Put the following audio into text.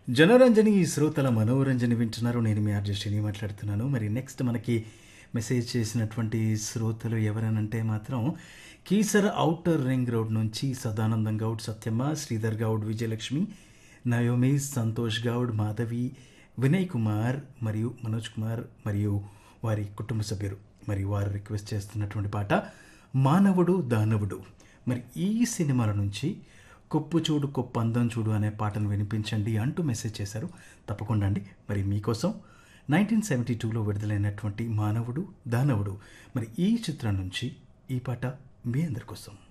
జనరంజని శ్రోతల మనోరంజని వింటున్నారు. నేను మీ ఆర్జే శ్రీని మాట్లాడుతున్నాను. మరి నెక్స్ట్ మనకి మెసేజ్ చేసినటువంటి శ్రోతలు ఎవరనంటే మాత్రం కీసర ఔటర్ రింగ్ రోడ్ నుంచి సదానందం గౌడ్, సత్యమ్మ, శ్రీధర్ గౌడ్, విజయలక్ష్మి, నయోమి, సంతోష్ గౌడ్, మాధవి, వినయ్ కుమార్ మరియు మనోజ్ కుమార్ మరియు వారి కుటుంబ సభ్యులు. మరి వారు రిక్వెస్ట్ చేస్తున్నటువంటి పాట మానవుడు దానవుడు. మరి ఈ సినిమాల నుంచి కొప్పు చూడు కొప్పందం చూడు అనే పాటను వినిపించండి అంటూ మెసేజ్ చేశారు. తప్పకుండా అండి. మరి మీకోసం 1972లో విడుదలైనటువంటి మానవుడు దానవుడు మరి ఈ చిత్రం నుంచి ఈ పాట మీ అందరి కోసం.